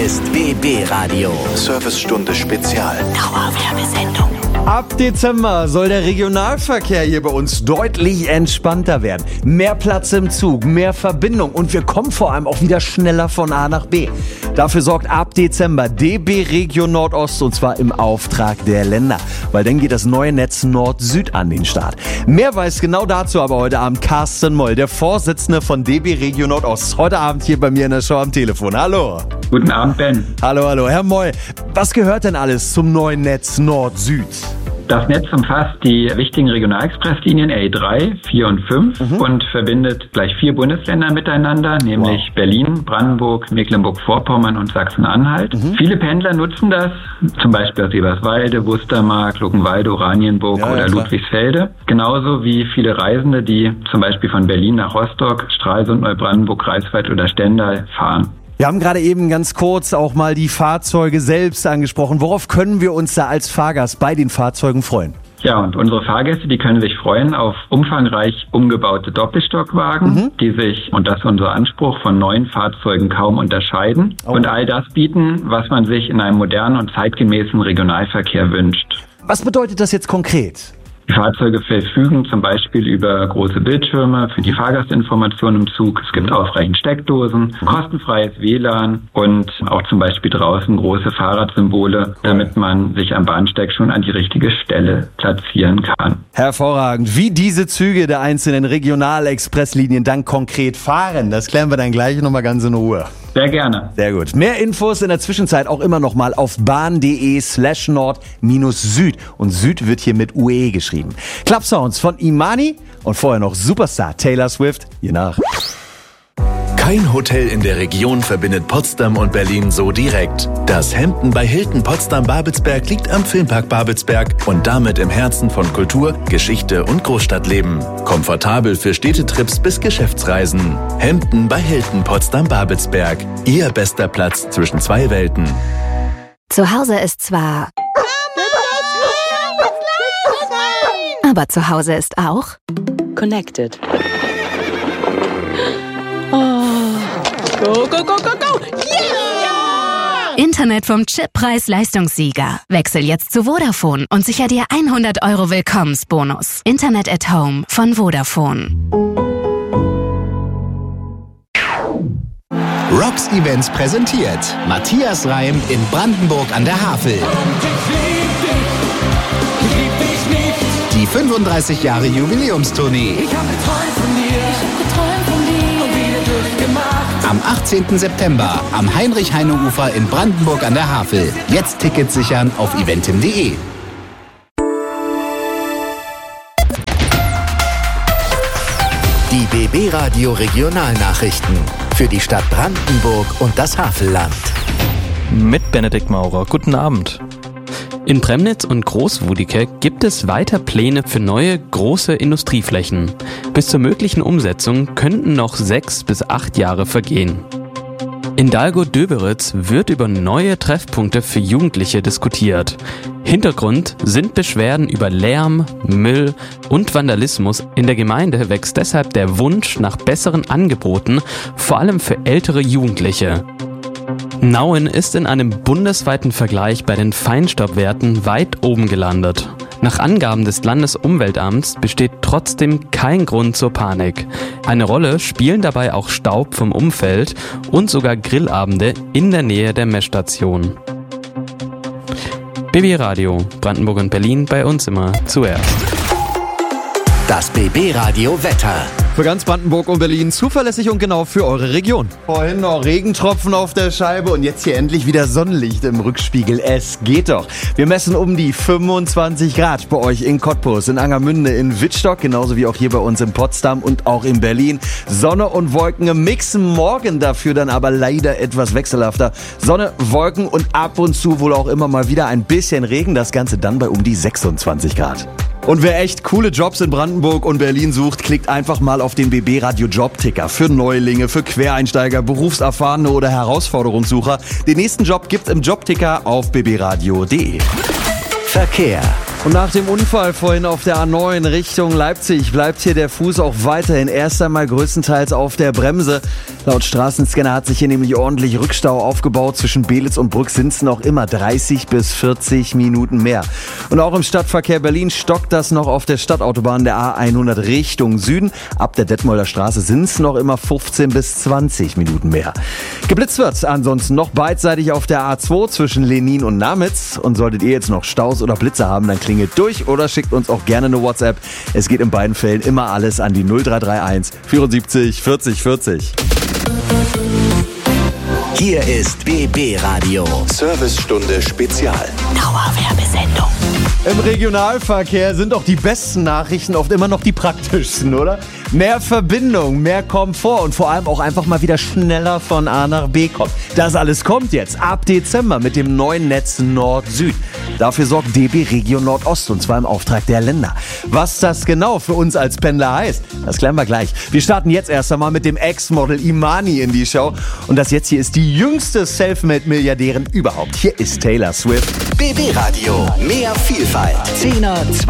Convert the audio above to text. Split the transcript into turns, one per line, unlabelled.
ist BB Radio. Servicestunde Spezial.
Dauerwerbesendung.
Ab Dezember soll der Regionalverkehr hier bei uns deutlich entspannter werden. Mehr Platz im Zug, mehr Verbindung und wir kommen vor allem auch wieder schneller von A nach B. Dafür sorgt ab Dezember DB Regio Nordost und zwar im Auftrag der Länder. Weil dann geht das neue Netz Nord-Süd an den Start. Mehr weiß genau dazu aber heute Abend Carsten Moll, der Vorsitzende von DB Regio Nordost. Heute Abend hier bei mir in der Show am Telefon. Hallo.
Guten Abend, Ben.
Hallo. Herr Moll, was gehört denn alles zum neuen Netz Nord-Süd?
Das Netz umfasst die wichtigen Regionalexpresslinien A3, 4 und 5 und verbindet gleich 4 Bundesländer miteinander, nämlich Berlin, Brandenburg, Mecklenburg-Vorpommern und Sachsen-Anhalt. Viele Pendler nutzen das, zum Beispiel aus Eberswalde, Wustermark, Luckenwalde, Oranienburg oder Ludwigsfelde. Genauso wie viele Reisende, die zum Beispiel von Berlin nach Rostock, Stralsund, Neubrandenburg, Greifswald oder Stendal fahren.
Wir haben gerade eben ganz kurz auch mal die Fahrzeuge selbst angesprochen. Worauf können wir uns da als Fahrgast bei den Fahrzeugen freuen?
Ja, und unsere Fahrgäste, die können sich freuen auf umfangreich umgebaute Doppelstockwagen, die sich, und das ist unser Anspruch, von neuen Fahrzeugen kaum unterscheiden und all das bieten, was man sich in einem modernen und zeitgemäßen Regionalverkehr wünscht.
Was bedeutet das jetzt konkret?
Die Fahrzeuge verfügen zum Beispiel über große Bildschirme für die Fahrgastinformation im Zug. Es gibt ausreichend Steckdosen, kostenfreies WLAN und auch zum Beispiel draußen große Fahrradsymbole, damit man sich am Bahnsteig schon an die richtige Stelle platzieren kann.
Hervorragend. Wie diese Züge der einzelnen Regionalexpresslinien dann konkret fahren, das klären wir dann gleich nochmal ganz in Ruhe.
Sehr gerne.
Sehr gut. Mehr Infos in der Zwischenzeit auch immer noch mal auf bahn.de/nord-süd. Und Süd wird hier mit UE geschrieben. Clubsounds von Imani und vorher noch Superstar Taylor Swift. Je nach.
Kein Hotel in der Region verbindet Potsdam und Berlin so direkt. Das Hampton bei Hilton Potsdam-Babelsberg liegt am Filmpark Babelsberg und damit im Herzen von Kultur, Geschichte und Großstadtleben. Komfortabel für Städtetrips bis Geschäftsreisen. Hampton bei Hilton Potsdam-Babelsberg. Ihr bester Platz zwischen zwei Welten.
Zu Hause ist zwar... aber zu Hause ist auch...
Connected. Go, go, go, go, go! Yeah!
Internet vom Chip-Preis-Leistungssieger. Wechsel jetzt zu Vodafone und sicher dir 100 € Willkommensbonus. Internet at Home von Vodafone.
Rocks Events präsentiert Matthias Reim in Brandenburg an der Havel. Die 35 Jahre Jubiläumstournee. Am 18. September am Heinrich-Heine-Ufer in Brandenburg an der Havel. Jetzt Tickets sichern auf eventim.de.
Die BB Radio Regionalnachrichten für die Stadt Brandenburg und das Havelland.
Mit Benedikt Maurer. Guten Abend. In Premnitz und Großwudike gibt es weiter Pläne für neue, große Industrieflächen. Bis zur möglichen Umsetzung könnten noch 6 bis 8 Jahre vergehen. In Dalgo-Döberitz wird über neue Treffpunkte für Jugendliche diskutiert. Hintergrund sind Beschwerden über Lärm, Müll und Vandalismus. In der Gemeinde wächst deshalb der Wunsch nach besseren Angeboten, vor allem für ältere Jugendliche. Nauen ist in einem bundesweiten Vergleich bei den Feinstaubwerten weit oben gelandet. Nach Angaben des Landesumweltamts besteht trotzdem kein Grund zur Panik. Eine Rolle spielen dabei auch Staub vom Umfeld und sogar Grillabende in der Nähe der Messstation. BB Radio, Brandenburg und Berlin, bei uns immer zuerst.
Das BB Radio Wetter.
Für ganz Brandenburg und Berlin zuverlässig und genau für eure Region. Vorhin noch Regentropfen auf der Scheibe und jetzt hier endlich wieder Sonnenlicht im Rückspiegel. Es geht doch. Wir messen um die 25 Grad bei euch in Cottbus, in Angermünde, in Wittstock, genauso wie auch hier bei uns in Potsdam und auch in Berlin. Sonne und Wolken im Mix, morgen dafür dann aber leider etwas wechselhafter. Sonne, Wolken und ab und zu wohl auch immer mal wieder ein bisschen Regen. Das Ganze dann bei um die 26 Grad. Und wer echt coole Jobs in Brandenburg und Berlin sucht, klickt einfach mal auf den BB Radio Jobticker. Für Neulinge, für Quereinsteiger, Berufserfahrene oder Herausforderungssucher. Den nächsten Job gibt's im Jobticker auf bbradio.de.
Verkehr.
Und nach dem Unfall vorhin auf der A9 Richtung Leipzig bleibt hier der Fuß auch weiterhin erst einmal größtenteils auf der Bremse. Laut Straßenscanner hat sich hier nämlich ordentlich Rückstau aufgebaut. Zwischen Belitz und Brück sind es noch immer 30 bis 40 Minuten mehr. Und auch im Stadtverkehr Berlin stockt das noch auf der Stadtautobahn der A100 Richtung Süden. Ab der Detmolder Straße sind es noch immer 15 bis 20 Minuten mehr. Geblitzt wird ansonsten noch beidseitig auf der A2 zwischen Lenin und Namitz. Und solltet ihr jetzt noch Staus oder Blitze haben, dann klingelt durch oder schickt uns auch gerne eine WhatsApp. Es geht in beiden Fällen immer alles an die 0331 74 40 40.
Hier ist BB Radio. Servicestunde Spezial.
Dauerwerbesendung.
Im Regionalverkehr sind doch die besten Nachrichten oft immer noch die praktischsten, oder? Mehr Verbindung, mehr Komfort und vor allem auch einfach mal wieder schneller von A nach B kommen. Das alles kommt jetzt ab Dezember mit dem neuen Netz Nord-Süd. Dafür sorgt DB Region Nordost und zwar im Auftrag der Länder. Was das genau für uns als Pendler heißt, das klären wir gleich. Wir starten jetzt erst einmal mit dem Ex-Model Imani in die Show. Und das jetzt hier ist die jüngste Selfmade-Milliardärin überhaupt. Hier ist Taylor Swift.
BB Radio. Mehr Vielfalt. 10er,